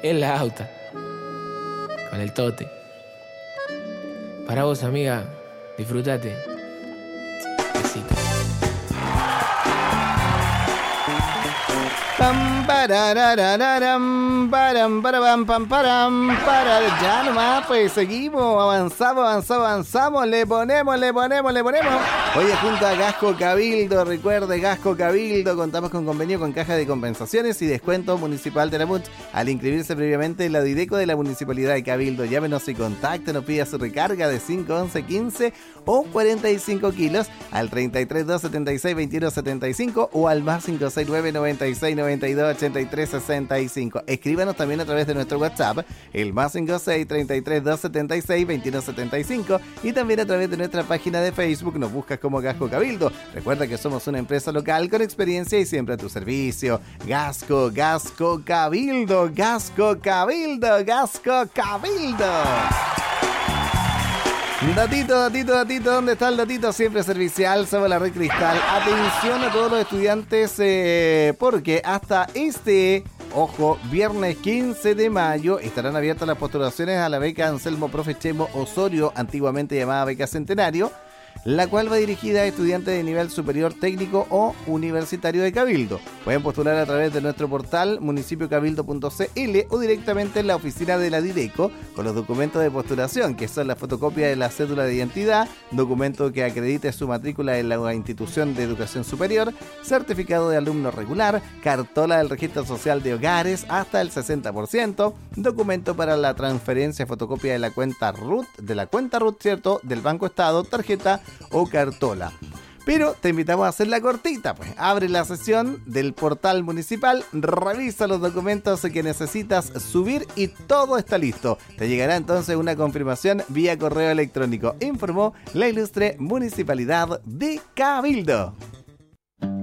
en la auta, con el tote. Para vos, amiga, disfrutate. Besito. Pam, parararararam, param, parabam, pam, param, para. Ya nomás, pues seguimos, avanzamos, le ponemos. Oye, junto a Gasco Cabildo, recuerde, Gasco Cabildo, contamos con convenio con Caja de Compensaciones y Descuento Municipal de la MUNCH. Al inscribirse previamente en la Dideco de la Municipalidad de Cabildo, llámenos y contáctenos, pida su recarga de 5, 11, 15 o 45 kilos al 33 276 2175 o al más 569 96 92 83 65. Escríbanos también a través de nuestro WhatsApp, el más 56 33 276 2175, y también a través de nuestra página de Facebook. Nos buscas como Gasco Cabildo. Recuerda que somos una empresa local con experiencia y siempre a tu servicio. Gasco Cabildo. Datito, ¿dónde está el datito? Siempre servicial, sobre la red Cristal. Atención a todos los estudiantes, porque hasta viernes 15 de mayo estarán abiertas las postulaciones a la beca Anselmo Profe Chemo Osorio, antiguamente llamada beca Centenario, la cual va dirigida a estudiantes de nivel superior técnico o universitario de Cabildo. Pueden postular a través de nuestro portal municipiocabildo.cl o directamente en la oficina de la Dideco con los documentos de postulación, que son la fotocopia de la cédula de identidad, documento que acredite su matrícula en la institución de educación superior, certificado de alumno regular, cartola del registro social de hogares hasta el 60%, documento para la transferencia, fotocopia de la cuenta RUT, ¿cierto?, del Banco Estado, tarjeta o cartola. Pero te invitamos a hacerla cortita, pues. Abre la sesión del portal municipal, revisa los documentos que necesitas subir y todo está listo. Te llegará entonces una confirmación vía correo electrónico. Informó la ilustre Municipalidad de Cabildo.